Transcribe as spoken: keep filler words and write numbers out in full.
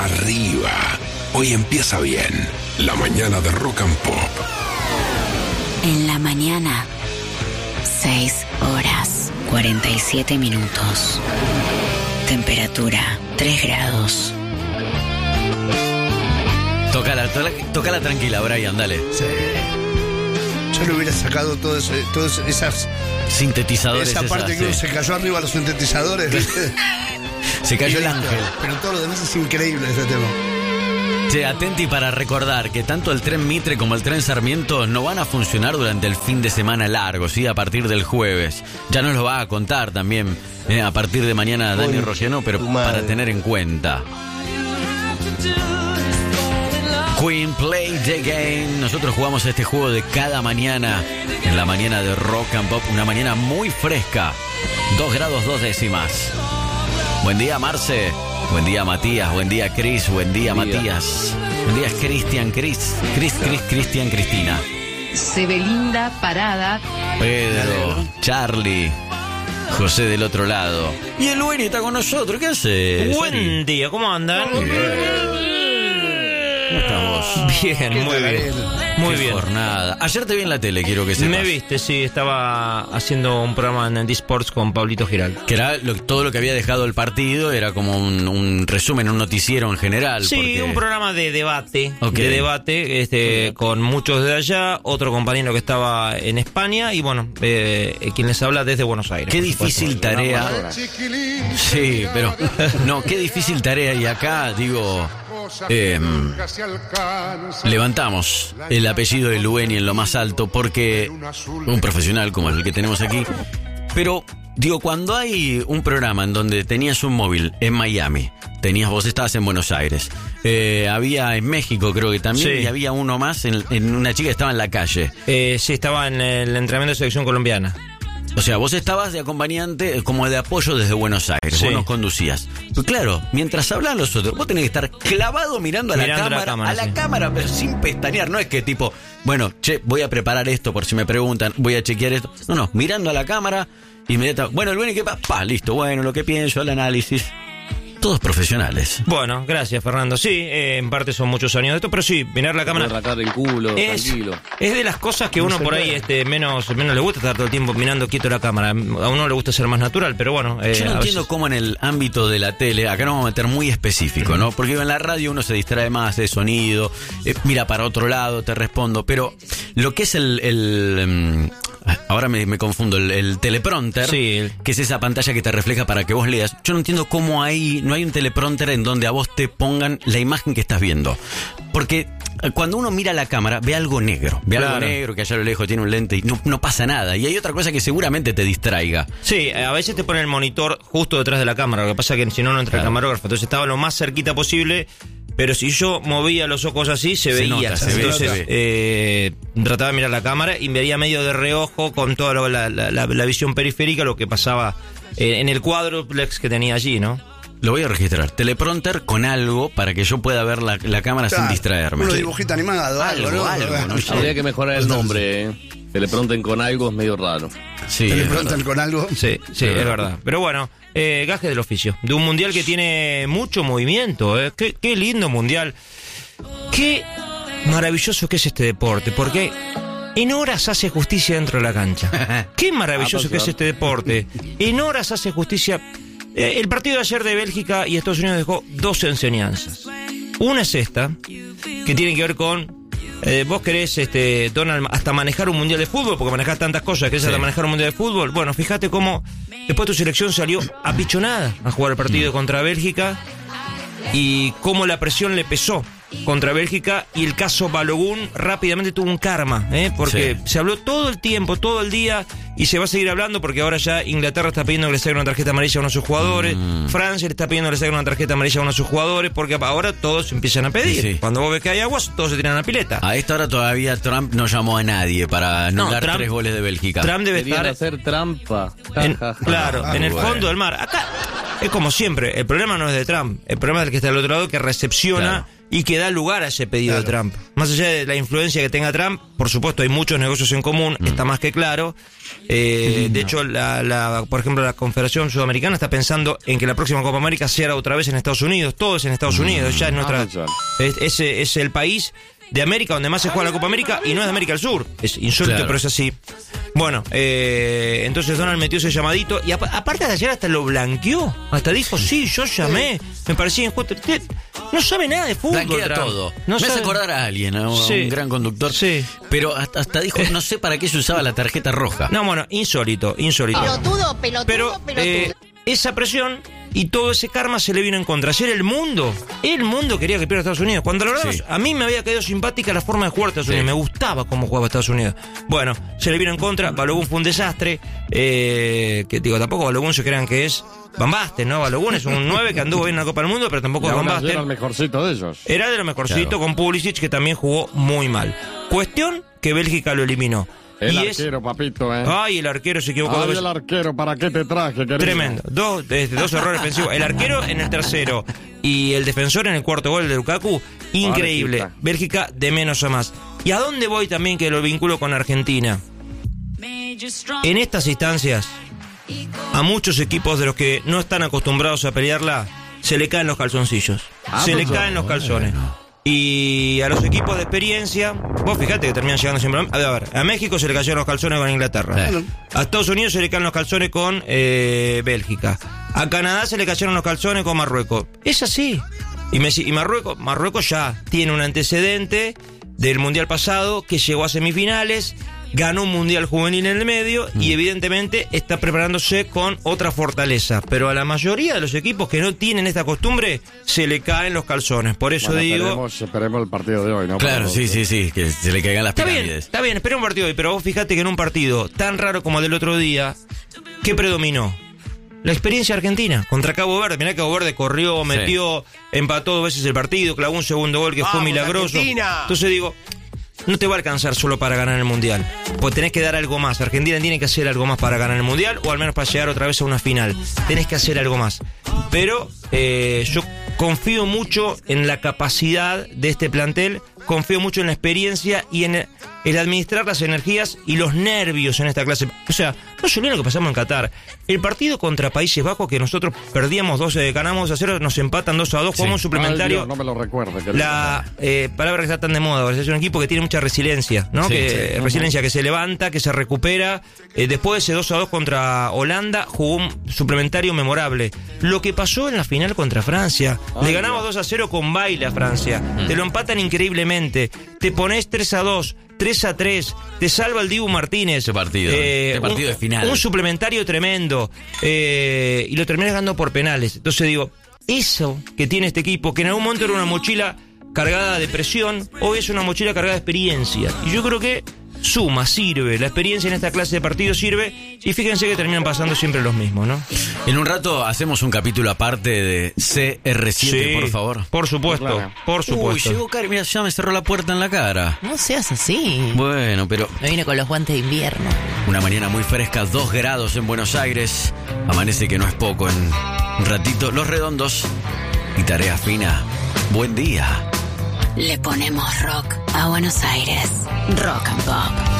arriba. Hoy empieza bien. La mañana de Rock and Pop. En la mañana, seis horas, cuarenta y siete minutos. Temperatura, tres grados. Tócala, tócala, tócala tranquila, Brian, dale. Sí. Yo le hubiera sacado todo eso, todas esas sintetizadores. Esa parte esas, que uno sí. se cayó arriba a los sintetizadores. Se cayó el ángel. Pero todo lo demás es increíble ese tema. Che, atenti para recordar que tanto el tren Mitre como el tren Sarmiento no van a funcionar durante el fin de semana largo, ¿sí? A partir del jueves. Ya nos lo va a contar también eh, a partir de mañana Dani Rogiano, pero para tener en cuenta. Queen Play the Game. Nosotros jugamos este juego de cada mañana, en la mañana de Rock and Pop, una mañana muy fresca. Dos grados dos décimas. Buen día, Marce. Buen día, Matías. Buen día, Cris. Buen día, Buen día. Matías. Buen día, Cristian, Cris. Cris, Cris, Cristian, Cristina. Sebelinda Parada. Pedro, Charlie, José del otro lado. Y el Luini está con nosotros. ¿Qué haces? Buen día, ¿cómo andan? Bien. ¿Cómo estás? Bien, muy bien. Muy Qué bien. jornada. Ayer te vi en la tele, quiero que sepas. Me viste, sí, estaba haciendo un programa en D-Sports con Pablito Giral. Que era lo, todo lo que había dejado el partido, era como un, un resumen, un noticiero en general. Sí, porque... un programa de debate, okay. de debate, este, con muchos de allá, otro compañero que estaba en España y bueno, eh, quien les habla desde Buenos Aires. Qué difícil tarea. Sí, pero no, qué difícil tarea y acá digo. Eh, levantamos el apellido de Lueni en lo más alto porque un profesional como el que tenemos aquí, pero digo, cuando hay un programa en donde tenías un móvil en Miami, tenías vos estabas en Buenos Aires, eh, había en México creo que también, sí. Y había uno más en, en una chica que estaba en la calle. Eh, sí, estaba en el entrenamiento de selección colombiana. O sea, vos estabas de acompañante, como de apoyo desde Buenos Aires, sí. Vos nos conducías. Pues claro, mientras hablaban los otros, vos tenés que estar clavado mirando a la mirando cámara, la cámara, a la sí. cámara, pero sin pestañear. No es que tipo, bueno, che, voy a preparar esto por si me preguntan, voy a chequear esto. No, no, mirando a la cámara, inmediatamente. Bueno, el bueno, ¿qué pasa? Pa, listo, bueno, lo que pienso, el análisis. Todos profesionales. Bueno, gracias, Fernando. Sí, eh, en parte son muchos años de esto, pero sí, mirar la cámara. Arrancar el culo, es, tranquilo. Es de las cosas que uno por ahí este, menos, menos le gusta estar todo el tiempo mirando quieto la cámara. A uno le gusta ser más natural, pero bueno. Eh, Yo no entiendo veces... cómo en el ámbito de la tele, acá nos vamos a meter muy específico, ¿no? Porque en la radio uno se distrae más de sonido, eh, mira para otro lado, te respondo, pero lo que es el... el um, ahora me, me confundo, el, el teleprompter, sí. Que es esa pantalla que te refleja para que vos leas. Yo no entiendo cómo hay, no hay un teleprompter en donde a vos te pongan la imagen que estás viendo. Porque cuando uno mira la cámara, ve algo negro. Ve claro. algo negro que allá a lo lejos tiene un lente y no, no pasa nada. Y hay otra cosa que seguramente te distraiga. Sí, a veces te pone el monitor justo detrás de la cámara. Lo que pasa es que si no, no entra claro. el camarógrafo. Entonces estaba lo más cerquita posible. Pero si yo movía los ojos así, se, se veía. Nota, se Entonces, ve, se ve. Eh, trataba de mirar la cámara y veía medio de reojo con toda la, la, la, la visión periférica lo que pasaba eh, en el cuádruplex que tenía allí, ¿no? Lo voy a registrar. Teleprompter con algo para que yo pueda ver la, la cámara claro, sin distraerme. Uno dibujito animado, algo, algo, ¿no? algo ¿no? Habría que mejorar el nombre, ¿eh? Teleprompter con algo es medio raro. Sí, Teleprompter con algo. Sí, sí, es verdad. Pero bueno, eh, gaje del oficio. De un mundial que tiene mucho movimiento, ¿eh? Qué, qué lindo mundial. Qué maravilloso que es este deporte, porque en horas hace justicia dentro de la cancha. Qué maravilloso que es este deporte. En horas hace justicia. Eh, el partido de ayer de Bélgica y Estados Unidos dejó dos enseñanzas. Una es esta, que tiene que ver con Eh, vos querés, este, Donald, hasta manejar un mundial de fútbol, porque manejás tantas cosas, querés sí. hasta manejar un mundial de fútbol. Bueno, fíjate cómo después tu selección salió apichonada a jugar el partido mm. contra Bélgica y cómo la presión le pesó contra Bélgica, y el caso Balogun rápidamente tuvo un karma, ¿eh? Porque sí. se habló todo el tiempo, todo el día, y se va a seguir hablando porque ahora ya Inglaterra está pidiendo que le saquen una tarjeta amarilla a uno de sus jugadores, mm. Francia le está pidiendo que le saquen una tarjeta amarilla a uno de sus jugadores, porque ahora todos empiezan a pedir. Sí, sí. Cuando vos ves que hay agua, todos se tiran a la pileta. A esta hora todavía Trump no llamó a nadie para anular no, Trump, tres goles de Bélgica. Trump debe Querían estar hacer trampa. En, claro, ah, en el bueno. fondo del mar. Acá es como siempre, el problema no es de Trump, el problema es el que está del otro lado, que recepciona claro. y que da lugar a ese pedido claro. de Trump. más allá de la influencia que tenga Trump, por supuesto hay muchos negocios en común, mm. está más que claro. Eh, de hecho, la, la, por ejemplo, la Confederación Sudamericana está pensando en que la próxima Copa América sea otra vez en Estados Unidos, todo es en Estados Unidos, ya es nuestra, es, es, es el país de América donde más se juega la Copa América y no es de América del Sur. Es insólito, claro. pero es así. Bueno, eh, entonces Donald metió ese llamadito y a, aparte de ayer hasta lo blanqueó. Hasta dijo, sí, yo llamé. Me parecía injusto. No sabe nada de fútbol. Blanquea todo. No Me sabe... hace acordar a alguien, a un, sí. un gran conductor. Sí. Pero hasta, hasta dijo, no sé para qué se usaba la tarjeta roja. No, bueno, insólito, insólito. Pelotudo, pelotudo, pero, pelotudo. Eh, esa presión y todo ese karma se le vino en contra. Ayer el mundo, el mundo quería que pierda Estados Unidos. Cuando lo verdad, sí. a mí me había quedado simpática la forma de jugar Estados Unidos. Sí. Me gustaba cómo jugaba Estados Unidos. Bueno, se le vino en contra. Balogun fue un desastre. Eh, que digo, tampoco Balogun se crean que es Van Basten, ¿no? Balogun es un nueve que anduvo bien en la Copa del Mundo, pero tampoco es Van Basten. Era el mejorcito de ellos. Era de lo mejorcito, claro. con Pulisic, que también jugó muy mal. Cuestión que Bélgica lo eliminó. El y arquero, es... papito, ¿eh? Ay, el arquero se equivocó. Ay, el arquero, ¿para qué te traje, querido? Tremendo. Dos, eh, dos errores defensivos. El arquero en el tercero y el defensor en el cuarto gol de Lukaku. Increíble. Vale, Bélgica de menos a más. ¿Y a dónde voy también que lo vinculo con Argentina? En estas instancias, a muchos equipos de los que no están acostumbrados a pelearla, se le caen los calzoncillos. Ah, se le caen los calzones. Bueno. Y a los equipos de experiencia, vos fijate que terminan llegando siempre. A ver, a México se le cayeron los calzones con Inglaterra. Sí. A Estados Unidos se le caen los calzones con eh, Bélgica. A Canadá se le cayeron los calzones con Marruecos. Es así. Y, me, y Marruecos, Marruecos ya tiene un antecedente del Mundial pasado que llegó a semifinales, ganó un Mundial Juvenil en el medio mm. y evidentemente está preparándose con otra fortaleza. Pero a la mayoría de los equipos que no tienen esta costumbre se le caen los calzones. Por eso bueno, digo... Esperemos, esperemos el partido de hoy, ¿no? Claro, sí, sí, sí, que se le caigan las está pirámides. Bien, está bien, esperemos un partido de hoy, pero vos fíjate que en un partido tan raro como el del otro día, ¿qué predominó? La experiencia argentina contra Cabo Verde. Mirá que Cabo Verde corrió, metió, sí. empató dos veces el partido, clavó un segundo gol que ¡vamos, fue milagroso! Argentina! Entonces digo... No te va a alcanzar solo para ganar el Mundial, pues tenés que dar algo más. Argentina tiene que hacer algo más para ganar el Mundial, o al menos para llegar otra vez a una final. Tenés que hacer algo más. Pero eh, yo confío mucho en la capacidad de este plantel, confío mucho en la experiencia y en el, el administrar las energías y los nervios en esta clase. O sea, no se olviden lo que pasamos en Qatar. El partido contra Países Bajos, que nosotros perdíamos dos, eh, ganamos a cero, nos empatan dos a dos, jugamos sí. un suplementario. Ay, Dios, no me lo recuerde. La eh, palabra que está tan de moda ahora, es un equipo que tiene mucha resiliencia, ¿no? Sí, que sí. Resiliencia, que se levanta, que se recupera. Eh, después de ese dos a dos contra Holanda, jugó un suplementario memorable. Lo que pasó en la final contra Francia, Ay, le ganamos Dios. dos a cero con baile a Francia. Mm. Te lo empatan increíblemente. Te pones tres a dos. tres a tres, te salva el Dibu Martínez. Ese partido, eh, ese partido un, de final. Un suplementario tremendo. Eh, y lo terminas ganando por penales. Entonces digo, eso que tiene este equipo, que en algún momento era una mochila cargada de presión, hoy es una mochila cargada de experiencia. Y yo creo que suma, sirve. La experiencia en esta clase de partidos sirve. Y fíjense que terminan pasando siempre los mismos, ¿no? En un rato hacemos un capítulo aparte de C R siete, sí, por favor. Por supuesto, claro. por supuesto. Uy, llegó Cari, mira, ya me cerró la puerta en la cara. No seas así. Bueno, pero... Me vine con los guantes de invierno. Una mañana muy fresca, dos grados en Buenos Aires. Amanece que no es poco en un ratito. Los Redondos y Tarea Fina. Buen día. Le ponemos rock a Buenos Aires. Rock and Pop.